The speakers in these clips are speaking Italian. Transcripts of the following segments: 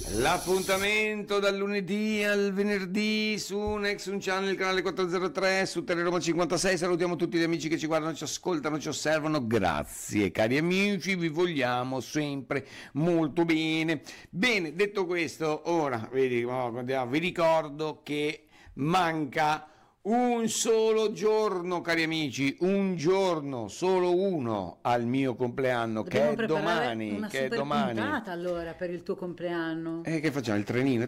L'appuntamento dal lunedì al venerdì su Nexum Channel, canale 403, su Teleroma 56. Salutiamo tutti gli amici che ci guardano, ci ascoltano, ci osservano. Grazie cari amici, vi vogliamo sempre molto bene. Bene, detto questo, ora vi ricordo che manca un solo giorno, cari amici, un giorno, solo uno al mio compleanno. Dobbiamo che è domani. Una Che è super domani. puntata allora per il tuo compleanno. Che facciamo il trenino?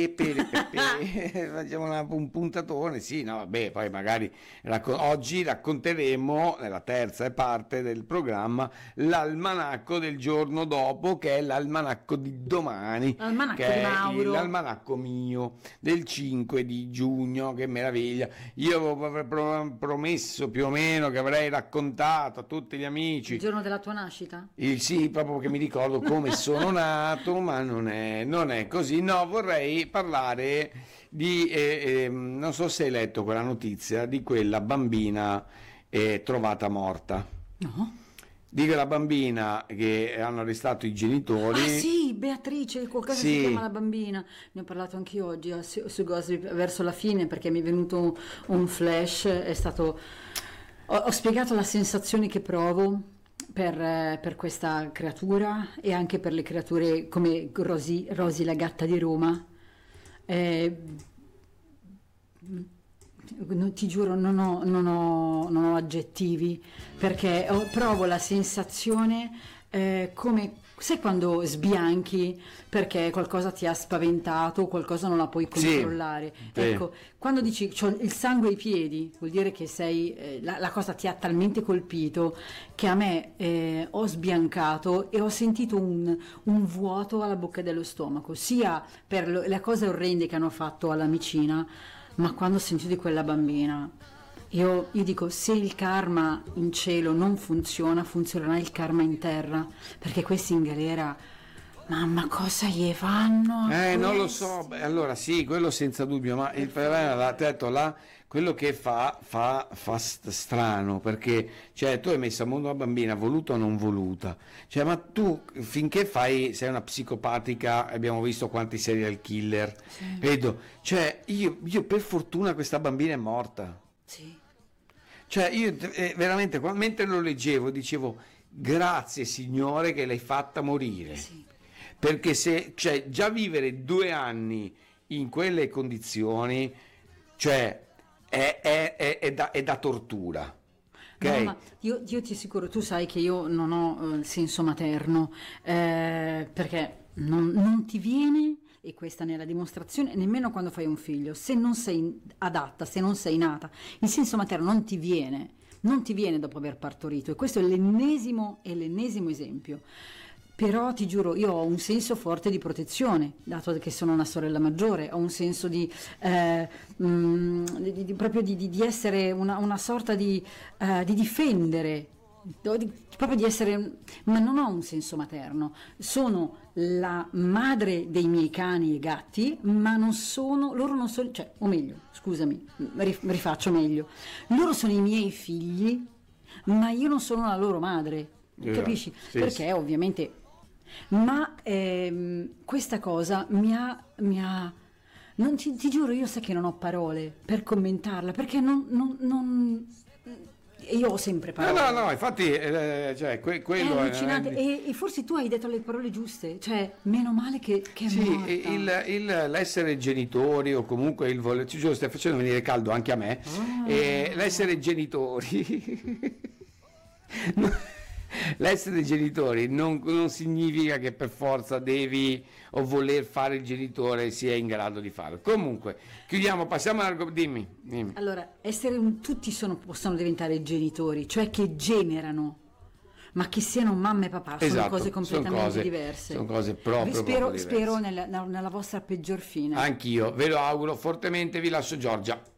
Facciamo un puntatone, sì, no, vabbè, poi magari oggi racconteremo nella terza parte del programma l'almanacco del giorno dopo, che è l'almanacco di domani, L'almanacco che di è Mauro. l'almanacco mio del 5 di giugno, che meraviglia. Io avevo promesso più o meno che avrei raccontato a tutti gli amici Il giorno della tua nascita? sì, proprio che mi ricordo come sono nato, ma non è così. No, vorrei parlare di, non so se hai letto quella notizia di quella bambina trovata morta. No. Di quella bambina che hanno arrestato i genitori. Ah sì, Beatrice, qualcosa Sì. si chiama la bambina. Ne ho parlato anche oggi su Gossip verso la fine, perché mi è venuto un flash, è stato... Ho spiegato la sensazione che provo per questa creatura e anche per le creature come Rosy la gatta di Roma. Ti giuro, non ho aggettivi, perché provo la sensazione come, sai, quando sbianchi perché qualcosa ti ha spaventato o qualcosa non la puoi controllare. Sì. Ecco, quando dici c'ho il sangue ai piedi, vuol dire che sei la cosa ti ha talmente colpito che a me ho sbiancato e ho sentito un vuoto alla bocca dello stomaco, sia per le cose orrende che hanno fatto all'amicina, ma quando ho sentito di quella bambina, io dico, se il karma in cielo non funziona, funzionerà il karma in terra, perché questi in galera, mamma, cosa gli fanno? Non lo so. Beh, allora sì, quello senza dubbio, ma il problema, l'ha detto là, quello che fa strano, perché cioè tu hai messo a mondo una bambina voluta o non voluta, cioè, ma tu finché sei una psicopatica, abbiamo visto quanti serial killer, Sì. vedo, cioè io per fortuna questa bambina è morta. Sì. Cioè io veramente mentre lo leggevo dicevo grazie Signore che l'hai fatta morire. Sì. Perché cioè, già vivere 2 anni in quelle condizioni, cioè è da tortura. Okay? No, ma io ti assicuro, tu sai che io non ho il senso materno, perché non ti viene, e questa ne è la dimostrazione, nemmeno quando fai un figlio, se non sei adatta, se non sei nata, il senso materno non ti viene dopo aver partorito, e questo è l'ennesimo esempio. Però ti giuro, io ho un senso forte di protezione, dato che sono una sorella maggiore, ho un senso proprio di essere una sorta di difendere, proprio di essere, ma non ho un senso materno, sono la madre dei miei cani e gatti, ma loro non sono, cioè, o meglio, scusami, rifaccio meglio, loro sono i miei figli, ma io non sono la loro madre, capisci? Sì, perché sì. ovviamente, ma questa cosa mi ha non ti giuro, io sai che non ho parole per commentarla, perché non io ho sempre parole. No, infatti cioè, quello È allucinante, e forse tu hai detto le parole giuste, cioè meno male che è sì, morta. l'essere genitori, o comunque il voler, ci stai facendo venire caldo anche a me, l'essere genitori l'essere genitori non significa che per forza devi o voler fare il genitore sia in grado di farlo. Comunque chiudiamo, passiamo dimmi. Allora, tutti possono diventare genitori, cioè che generano, ma che siano mamma e papà, sono Esatto, cose completamente sono cose diverse. Sono cose proprio Spero diverse. nella vostra peggior fine. Anch'io ve lo auguro fortemente, vi lascio Giorgia.